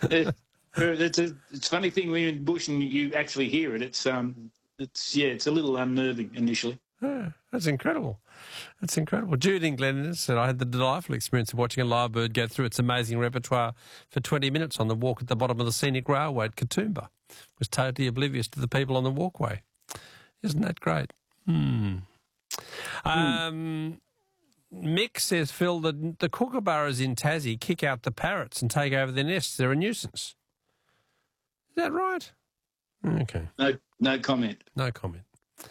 It's a funny thing when you're in bush and you actually hear it. It's a little unnerving initially. Yeah, that's incredible. That's incredible. Jude in Glenn said, I had the delightful experience of watching a live bird go through its amazing repertoire for 20 minutes on the walk at the bottom of the scenic railway at Katoomba. Was totally oblivious to the people on the walkway. Isn't that great? Mick says, Phil, the kookaburras in Tassie kick out the parrots and take over their nests. They're a nuisance. Is that right? Okay. No comment. No comment.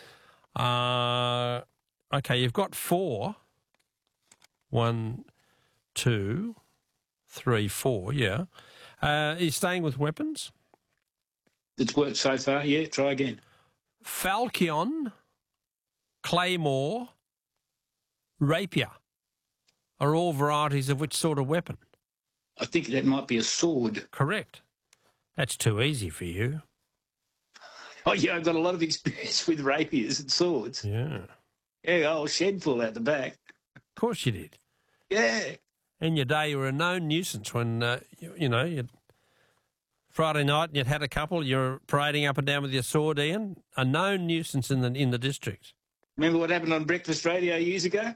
Okay, you've got 4. 1, 2, 3, 4, yeah. Are you staying with weapons? It's worked so far, yeah. Try again. Falchion, claymore, rapier are all varieties of which sort of weapon? I think that might be a sword. Correct. That's too easy for you. Oh, yeah, I've got a lot of experience with rapiers and swords. Yeah. Yeah, old shed full out the back. Of course you did. Yeah. In your day, you were a known nuisance when, you'd Friday night and you'd had a couple, you're parading up and down with your sword, Ian. A known nuisance in the district. Remember what happened on Breakfast Radio years ago?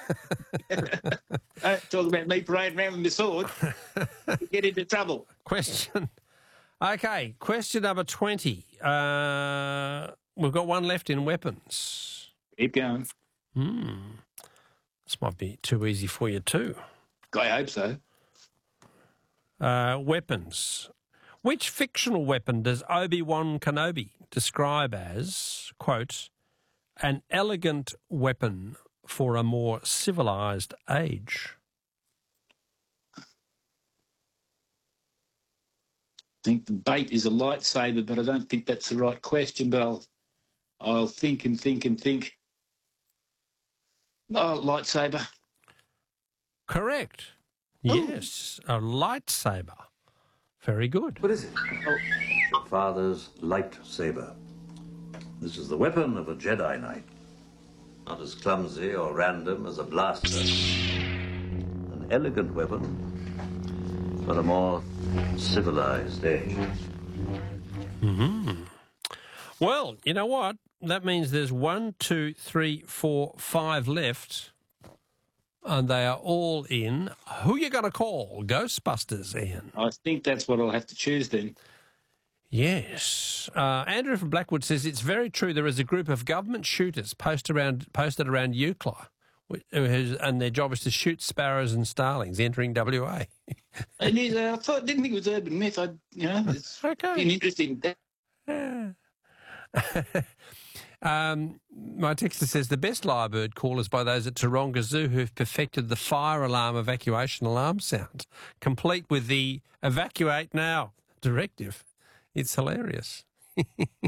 Talk about me parading around with my sword. Get into trouble. Question. Okay, question number 20. We've got one left in weapons. Keep going. This might be too easy for you too. I hope so. Weapons. Which fictional weapon does Obi-Wan Kenobi describe as, quote, an elegant weapon for a more civilised age? I think the bait is a lightsaber, but I don't think that's the right question. But I'll think and think and think. Oh, lightsaber. Correct. Yes, a lightsaber. Very good. What is it? Oh, father's lightsaber. This is the weapon of a Jedi Knight. Not as clumsy or random as a blaster. An elegant weapon for a more civilized age. Well, you know what? That means there's 1, 2, 3, 4, 5 left, and they are all in. Who you going to call? Ghostbusters, Ian? I think that's what I'll have to choose then. Yes. Andrew from Blackwood says, it's very true there is a group of government shooters posted around Eucla, and their job is to shoot sparrows and starlings entering WA. And I didn't think it was urban myth. It's Okay. interesting. My texter says the best lyrebird call is by those at Taronga Zoo who've perfected the fire alarm evacuation alarm sound, complete with the evacuate now directive. It's hilarious.